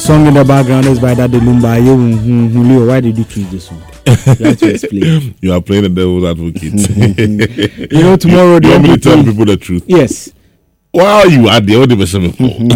song in the background is by Daddy Lumba. Leo, why did you choose this song? You have to explain. You are playing the devil's advocate. You know, tomorrow you want me to tell people the truth? Yes. Wow, you are the only person.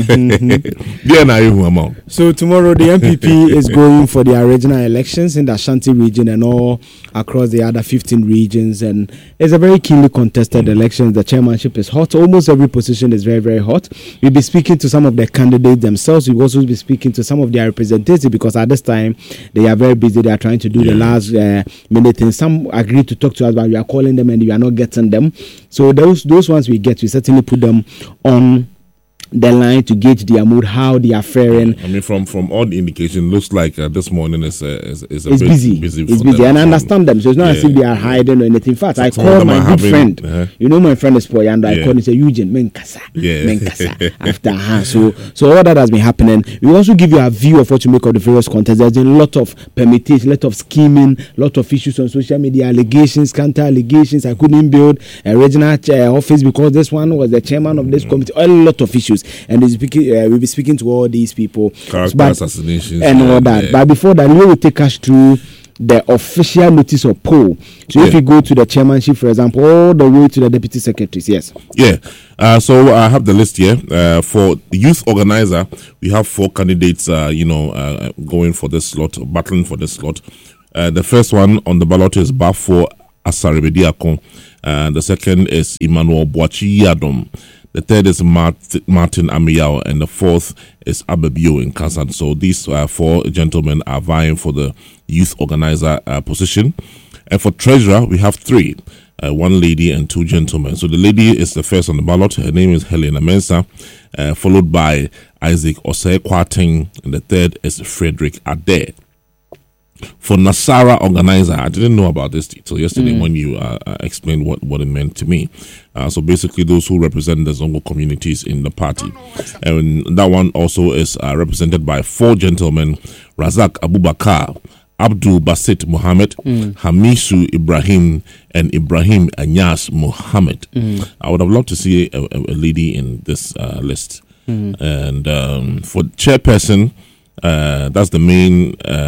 So tomorrow the MPP is going for the regional elections in the Ashanti region and all across the other 15 regions, and it's a very keenly contested election. The chairmanship is hot. Almost every position is very, very hot. We'll be speaking to some of the candidates themselves. We'll also be speaking to some of their representatives because at this time they are very busy. They are trying to do the last minute things. Some agree to talk to us, but we are calling them and we are not getting them. So those ones we get, we certainly put them on the line to gauge their mood, how they are faring. I mean, from all the indication, looks like this morning is it's busy. It's busy, and I understand them. So it's not as if they are hiding or anything. In fact, I called my good friend. You know, my friend is Poyando. I called and said, Eugene, Menkasa. After so all that has been happening. We also give you a view of what you make of the various contests. There's been a lot of permutation, a lot of scheming, a lot of issues on social media, allegations, counter allegations. I couldn't build a regional office because this one was the chairman of this committee. A lot of issues. And we'll be speaking to all these people. Character assassinations. And all that. But before that, we will take us through the official notice of poll. So if you go to the chairmanship, for example, all the way to the deputy secretaries, yes. Yeah. So I have the list here. For the youth organizer, we have 4 candidates, going for this slot, battling for this slot. The first one on the ballot is Bafo Asaribediakon. The second is Emmanuel Boachi Yadom. The third is Martin Amiyao, and the fourth is Ababio in Kansan. So these 4 gentlemen are vying for the youth organizer position. And for treasurer, we have 3, 1 lady and 2 gentlemen. So the lady is the first on the ballot. Her name is Helena Mensah, followed by Isaac Osei Kwarteng, and the third is Frederick Adair. For Nasara organizer, I didn't know about this till yesterday when you explained what it meant to me. So basically, those who represent the Zongo communities in the party. And that one also is represented by 4 gentlemen: Razak Abubakar, Abdul Basit Mohammed, Hamisu Ibrahim, and Ibrahim Anyas Mohammed. I would have loved to see a lady in this list. And for chairperson, that's the main,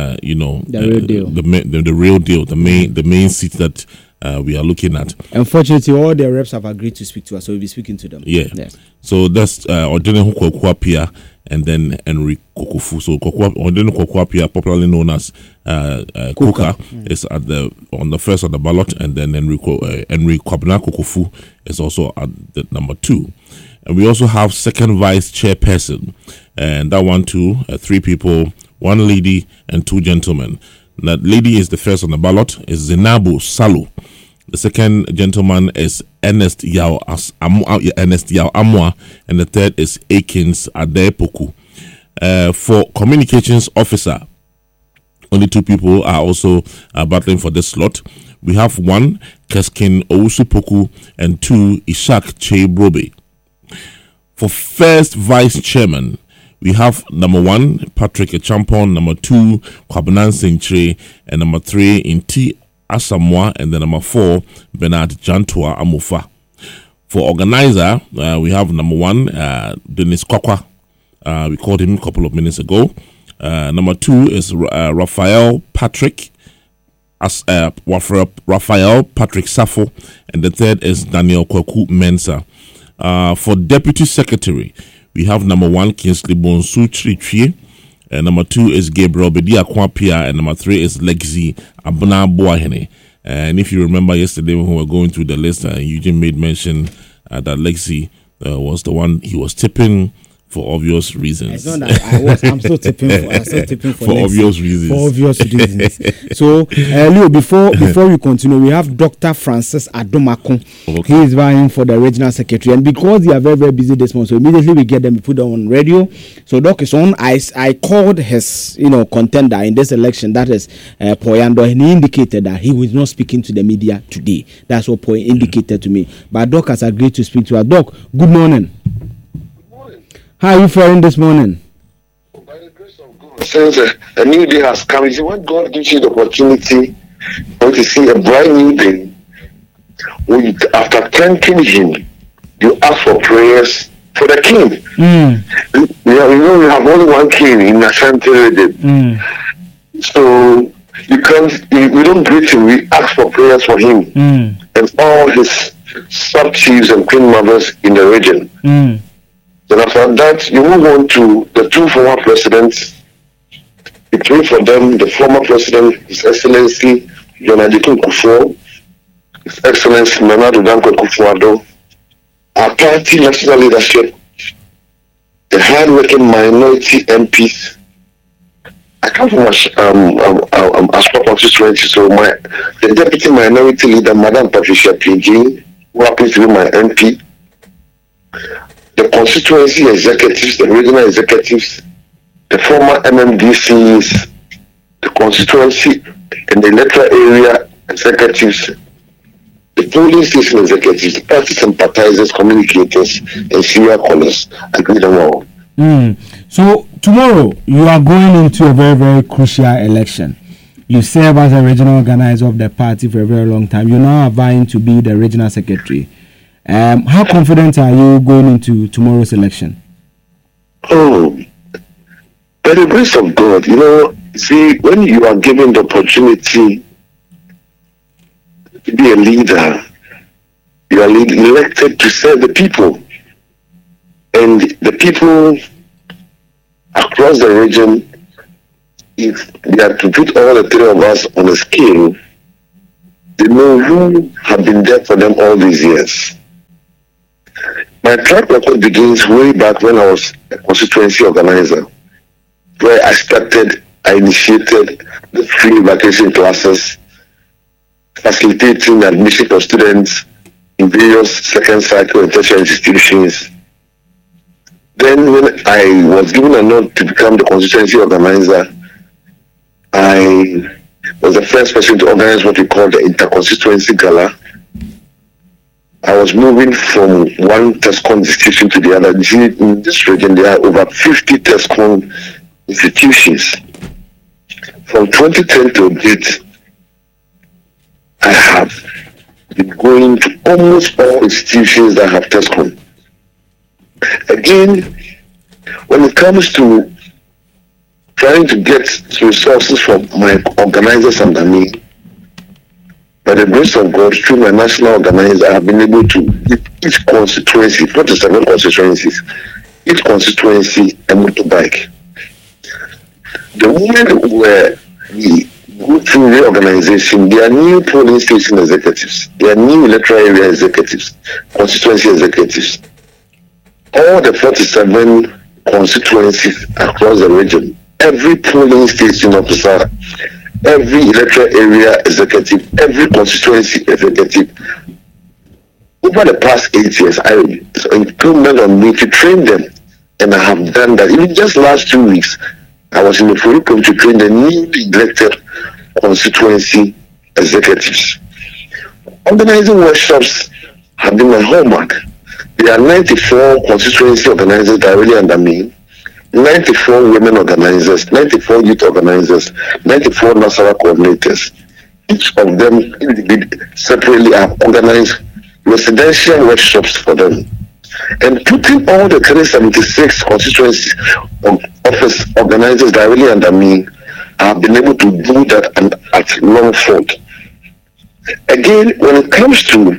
the real deal, the main seat that we are looking at. Unfortunately, all the reps have agreed to speak to us, so we'll be speaking to them. Yeah. So that's Ordene Hukwapia and then Henry Kokufu. So Ordene Hukwapia, popularly known as Kuka, is on the first of the ballot, and then Henry Kwabena Kokufu is also at the number 2. And we also have second vice chairperson, and that one too, 3 people, 1 lady and 2 gentlemen. That lady is the first on the ballot, is Zinabu Salu. The second gentleman is Ernest Yao Amwa, and the third is Akins Adepoku. For communications officer, only 2 people are also battling for this slot. We have 1, Keskin Owusupoku, and 2, Ishak Chebrobe. For first vice chairman, we have number 1, Patrick Echampon, number 2, Kwabenan Senchre, and number 3, Inti Asamoah, and then number 4, Bernard Jantua Amufa. For organizer, we have number 1, Dennis Kwakwa. We called him a couple of minutes ago. Number 2 is Raphael Patrick Safo, and the third is Daniel Kwaku Mensah. For deputy secretary, we have number 1, Kingsley Bonsu Chirichie, and number 2 is Gabriel Bedia Kwapia, and number 3 is Lexi Abuna Boahene. And if you remember yesterday when we were going through the list, Eugene made mention that Lexi was the one he was tipping for obvious reasons. I'm still tipping for obvious reasons. For obvious reasons. So, Leo, before we continue, we have Dr. Francis Adomakun. Okay. He is vying for the regional secretary, and because they are very, very busy this month, so immediately we get them, we put them on radio. So, Doc is on. I called his contender in this election, that is Poyando, and he indicated that he was not speaking to the media today. That's what Poy indicated to me. But Doc has agreed to speak to us. Doc, good morning. How are you faring this morning? By the grace of God, since a new day has come, when God gives you the opportunity to see a bright new day, after thanking Him, you ask for prayers for the king. We have only one king in Ashanti region. So we don't greet him, we ask for prayers for him and all his sub chiefs and queen mothers in the region. Then after that, you move on to the two former presidents. We pray for them, the former president, His Excellency John Adjei Kufuor, His Excellency Nana Addo Dankwa Akufo-Addo, our party national leadership, the hard-working minority MPs. I come from Aspa constituency, so the deputy minority leader, Madam Patricia Pidgin, who happens to be my MP, the constituency executives, the regional executives, the former MMDCs, the constituency and the electoral area executives, the polling station executives, party sympathizers, communicators, and serial callers. I greet them all. So tomorrow you are going into a very, very crucial election. You serve as a regional organizer of the party for a very long time. You now are vying to be the regional secretary. How confident are you going into tomorrow's election? Oh, by the grace of God, see, when you are given the opportunity to be a leader, you are elected to serve the people. And the people across the region, if they are to put all the three of us on a scale, they know who have been there for them all these years. My track record begins way back when I was a constituency organizer, where I initiated the free vacation classes, facilitating admission of students in various second cycle and tertiary institutions. Then when I was given a note to become the constituency organizer, I was the first person to organize what we call the inter-constituency gala. I was moving from one TESCON institution to the other. In this region, there are over 50 TESCON institutions. From 2010 to date, I have been going to almost all institutions that have TESCON. Again, when it comes to trying to get resources from my organizers under me, by the grace of God, through my national organizer, I have been able to give each constituency, 47 constituencies, each constituency a motorbike. The moment where we go through reorganization, there are new polling station executives, there are new electoral area executives, constituency executives. All the 47 constituencies across the region, every polling station officer, every electoral area executive, every constituency executive, over the past 8 years, it's incumbent on me to train them, and I have done that. Even just last 2 weeks, I was in the curriculum to train the newly elected constituency executives. Organizing workshops have been my hallmark. There are 94 constituency organizers directly under me, 94 women organizers, 94 youth organizers, 94 NASARA coordinators. Each of them separately have organized residential workshops for them. And putting all the 376 constituency office organizers directly under me, I have been able to do that and at Longford. Again, when it comes to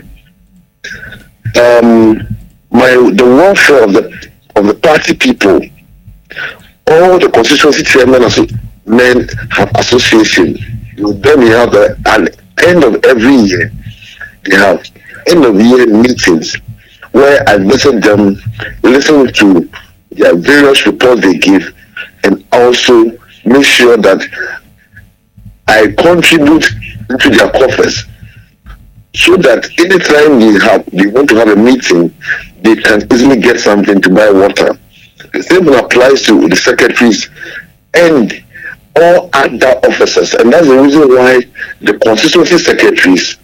the welfare of the party people, all the constituency chairmen men have association. With them, you have at the end of every year, they have end of year meetings where I visit them, listen to their various reports they give, and also make sure that I contribute into their coffers, so that anytime they want to have a meeting, they can easily get something to buy water. The same applies to the secretaries and all other officers, and that's the reason why the constituency secretaries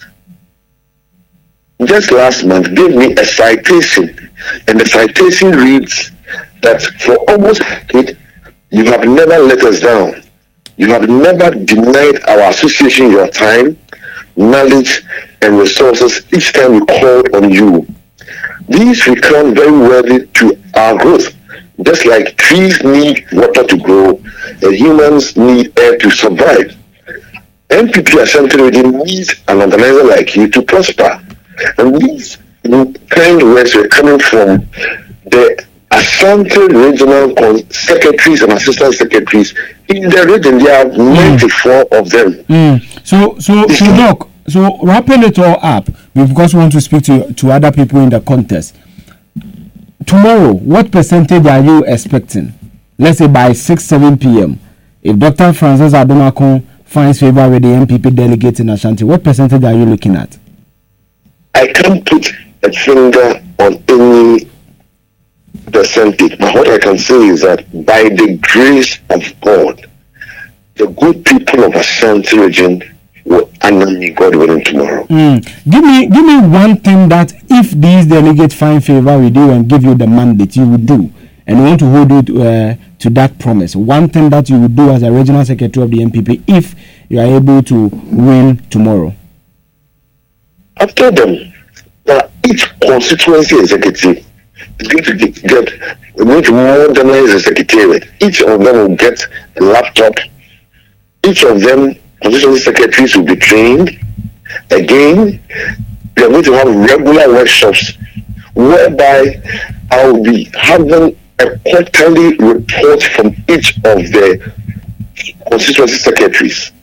just last month gave me a citation, and the citation reads that for almost a decade, you have never let us down. You have never denied our association your time, knowledge, and resources each time we call on you. These become very worthy to our growth. Just like trees need water to grow, and humans need air to survive. NPP Ashanti Region needs an organizer like you to prosper. And these kind words were coming from the Ashanti regional secretaries and assistant secretaries in the region. There are 94 of them. So Doc, so wrapping it all up, because we want to speak to other people in the contest. Tomorrow, what percentage are you expecting? Let's say by 6-7 p.m. If Dr. Francis Adomakun finds favor with the MPP delegates in Ashanti, what percentage are you looking at? I can't put a finger on any percentage, but what I can say is that by the grace of God, the good people of Ashanti region will honor me, God willing, tomorrow. Give me one thing that if these delegates find favor with you and give you the mandate, you would do, and I want to hold you to that promise. One thing that you would do as a regional secretary of the MPP if you are able to win tomorrow. I've told them that each constituency executive is going to modernize the secretariat. Each of them will get a laptop. Each of them, constituency secretaries, will be trained. Again, we are going to have regular workshops whereby I will be having a quarterly report from each of the constituency secretaries.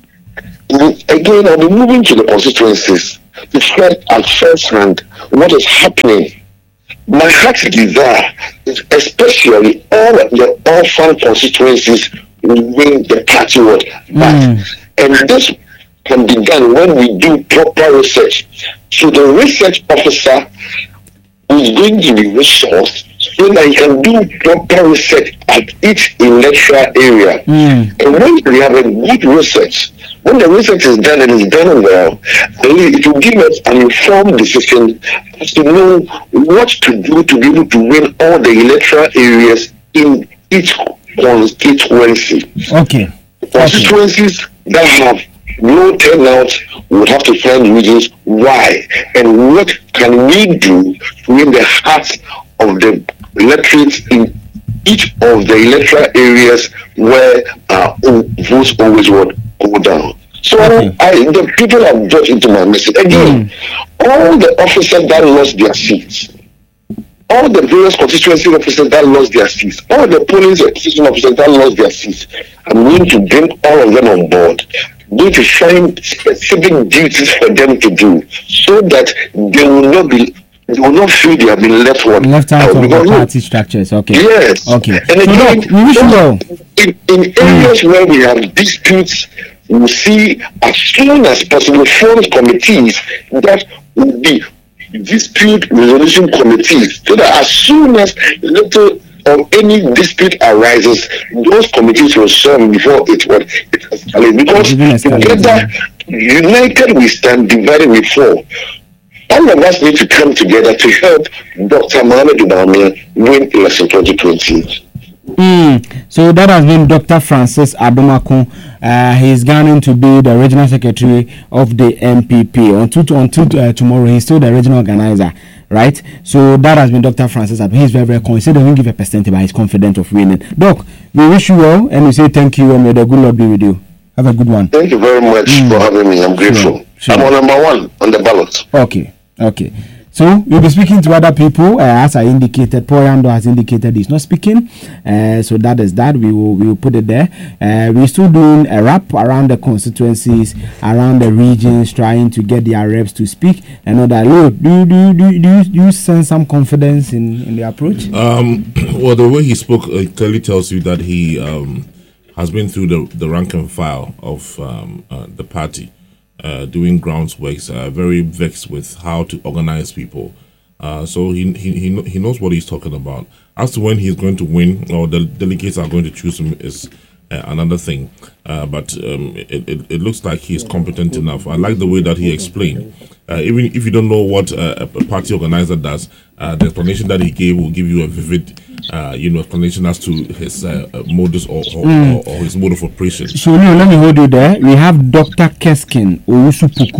Again, I'll be moving to the constituencies to find at first hand what is happening. My heart's desire is especially all the orphan constituencies will win the party vote back. And this can be done when we do proper research. So the research officer is going to be resourced so that he can do proper research at each electoral area. And when we have a good research, when the research is done and is done well, it will give us an informed decision as to know what to do to be able to win all the electoral areas in each constituency. Constituencies that have low turnout would have to find reasons why, and what can we do to win the hearts of the electorates in each of the electoral areas where votes always would go down. So the people have brought into my message. Again, all the officers that lost their seats, all the various constituency officers that lost their seats, all the polling station officers that lost their seats, I'm going to bring all of them on board. I'm going to find specific duties for them to do so that they will not feel they have been left out of the party structures. Yes. And again, we wish you well. In areas where we have disputes, we see as soon as possible form committees that will be dispute resolution committees, so that as soon as little or any dispute arises, those committees will serve before it escalates. Because together, united we stand, divided we fall. All of us need to come together to help Dr. Mohamed Bawumia win election 2020. So that has been Dr. Francis Adomakun. He's going to be the regional secretary of the MPP. Until tomorrow, he's still the regional organizer, right? So that has been Dr. Francis Adomakun. He's very, very confident. He doesn't give a percentage, but he's confident of winning. Doc, we wish you well, and we say thank you, and may the good Lord be with you. Have a good one. Thank you very much for having me. I'm grateful. Sure. I'm on number 1 on the ballot. Okay. So we'll be speaking to other people, as I indicated. Poyando has indicated he's not speaking. So that is that. We will put it there. We're still doing a wrap around the constituencies, around the regions, trying to get their reps to speak. And all that. Look, do you sense some confidence in the approach? Well, the way he spoke clearly tells you that he has been through the rank and file of the party. Doing groundworks, very vexed with how to organize people. So he knows what he's talking about. As to when he's going to win or the delegates are going to choose him is another thing. But it looks like he's competent enough. I like the way that he explained. Even if you don't know what a party organizer does, the explanation that he gave will give you a vivid explanation as to his modus or his mode of operation. So let me hold you there. We have Dr. Keskin Owusu-Poku.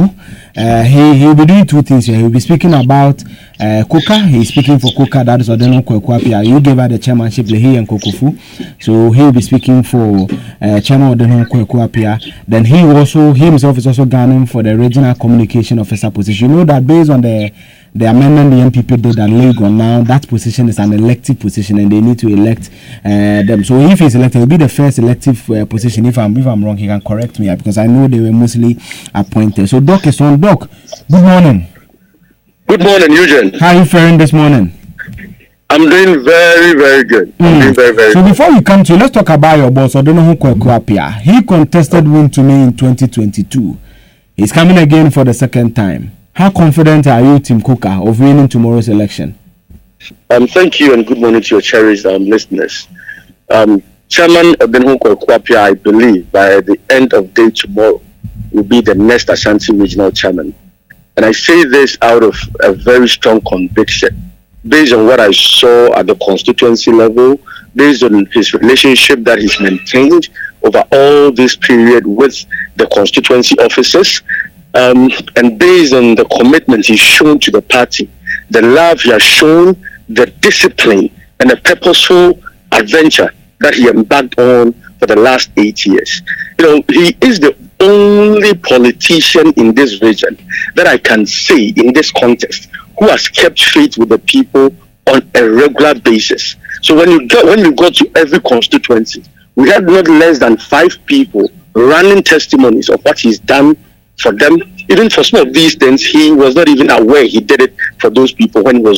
He'll be doing two things here. He'll be speaking about Coca. He's speaking for Coca. That is Odeno Kwekuapia. You gave her the chairmanship, Lehi and Kokufu. So he'll be speaking for Chairman Odeno Kwekuapia. Then he himself is also gunning for the regional communication officer position. You know that based on the amendment the MPP did at Lagos, now that position is an elective position and they need to elect them. So if he's elected, it'll be the first elective position. If I'm wrong, he can correct me because I know they were mostly appointed. So Doc is on. Doc, good morning. Good morning, Eugene. How are you faring this morning? I'm doing very, very good. I'm doing very, very so good. Before we come to you, let's talk about your boss, Odeno Kwekuapia. He contested win to me in 2022. He's coming again for the second time. How confident are you, Team Coca, of winning tomorrow's election? Thank you and good morning to your cherished listeners. Chairman Odeno Kwekuapia, I believe, by the end of day tomorrow, will be the next Ashanti Regional Chairman. And I say this out of a very strong conviction, based on what I saw at the constituency level, based on his relationship that he's maintained over all this period with the constituency officers, and based on the commitment he's shown to the party, the love he has shown, the discipline, and the purposeful adventure that he embarked on for the last 8 years. He is the only politician in this region that I can say in this context who has kept faith with the people on a regular basis. So when you go to every constituency, we had not less than 5 people running testimonies of what he's done for them. Even for some of these things, he was not even aware he did it for those people when he was